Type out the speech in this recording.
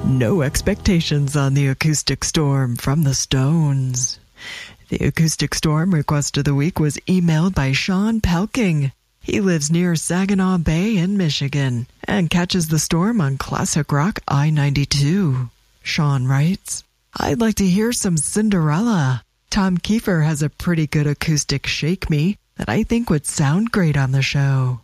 No expectations on the acoustic storm from the Stones. The acoustic storm request of the week was emailed by Sean Pelking. He lives near Saginaw Bay in Michigan and catches the storm on Classic Rock I-92. Sean writes, I'd like to hear some Cinderella. Tom Kiefer has a pretty good acoustic Shake Me that I think would sound great on the show.